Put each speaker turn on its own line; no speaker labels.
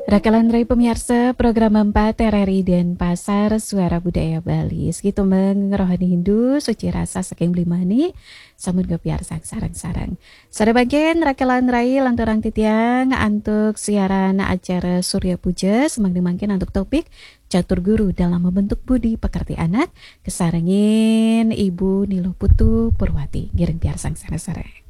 Rakalandrai pemirsa program 4 TRRI dan Pasar Suara Budaya Bali. Segitu mengerohani Hindu, suci rasa saking Blimani, samun kepiar sang sarang-sarang. Sada bagian Rakalandrai lanturang titiang untuk siaran acara Surya Puja, semang dimangkin untuk topik catur guru dalam membentuk budi pekerti anak, kesarangin Ibu Nilo Putu Purwati. Giring piar sang sarang-sarang.